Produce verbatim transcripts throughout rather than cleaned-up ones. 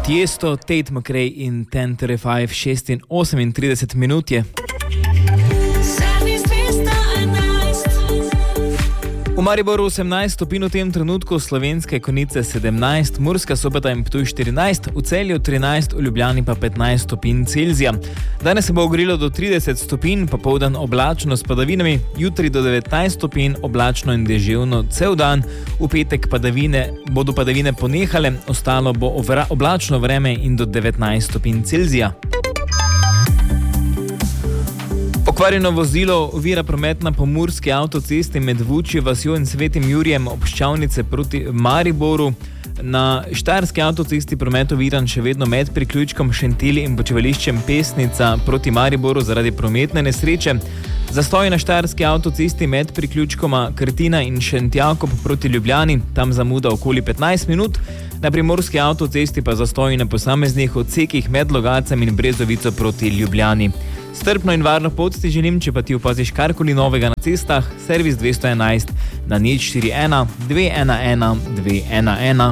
Tiesto, Tate McRae in ten thirty-five, šestinosemtrideset minut je. V Mariboru osemnajst stopinj v tem trenutku, Slovenske Konjice sedemnajst, Murska Sobota in Ptuj štirinajst, v Celju trinajst, v Ljubljani pa petnajst stopinj Celzija. Danes se bo ogrelo do trideset stopinj, popoldan oblačno s padavinami, jutri do devetnajst stopinj, oblačno in deževno cel dan, v petek padavine, bodo padavine ponehale, ostalo bo oblačno vreme in do devetnajst stopinj Celzija. Okvarjeno vozilo ovira promet na pomurski avtocesti med Vučjo vasjo in Svetim Jurjem Obščavnice proti Mariboru. Na štajerski avtocesti promet oviran še vedno med priključkom Šentilj in počivališčem Pesnica proti Mariboru zaradi prometne nesreče. Zastoj na štajerski avtocesti med priključkoma Krtina in Šentjakov proti Ljubljani, tam zamuda okoli petnajst minut. Na primorski avtocesti pa zastoj na posameznih odsekih med Logacem in Brezovico proti Ljubljani. Strpno in varno pot ti želim, če pa ti opaziš karkoli novega na cestah, servis dvesto enajst na nič štiri ena dve ena ena dve ena ena.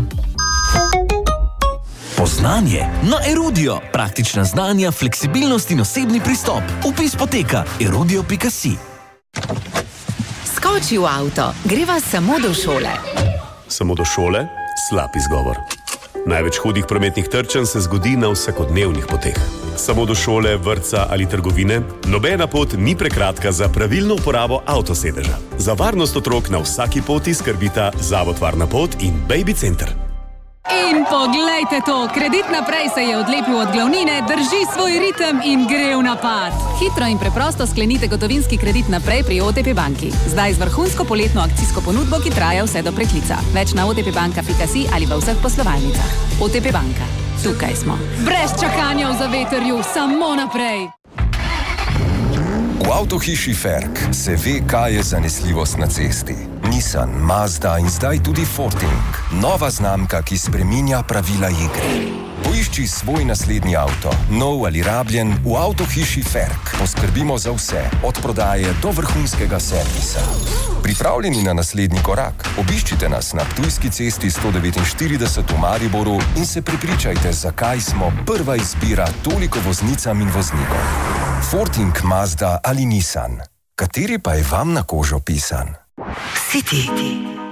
Poznanje na Erudio. Praktična znanja, fleksibilnost in osebni pristop. Vpis poteka erudio pika si. Skoči v avto, greva samo do šole. Samo do šole? Slab izgovor. Največ hudih prometnih trčenj se zgodi na vsakodnevnih poteh. Samo do šole, vrtca ali trgovine, nobena pot ni prekratka za pravilno uporabo avtosedeža. Za varnost otrok na vsaki poti skrbita Zavod Varna pot in Baby Center. In poglejte to, Kredit Naprej se je odlepil od glavnine, drži svoj ritem in gre v napad. Hitro in preprosto sklenite gotovinski kredit naprej pri O T P banki. Zdaj z vrhunsko poletno akcijsko ponudbo, ki traja vse do preklica. Več na o t p banka pika si ali v vseh poslovalnicah. O T P banka. Tukaj smo. Brez čakanja v zavetrju, samo naprej. V avtohiši Ferk se ve, kaj je zanesljivost na cesti. Nissan, Mazda in zdaj tudi Forting. Nova znamka, ki spreminja pravila igre. Poišči svoj naslednji avto, nov ali rabljen, v avtohiši Ferk. Poskrbimo za vse, od prodaje do vrhunskega servisa. Pripravljeni na naslednji korak? Obiščite nas na Ptujski cesti sto devetinštirideset v Mariboru in se prepričajte, zakaj smo prva izbira toliko voznicam in voznikom. Forting, Mazda ali Nissan. Kateri pa je vam na kožo pisan? City.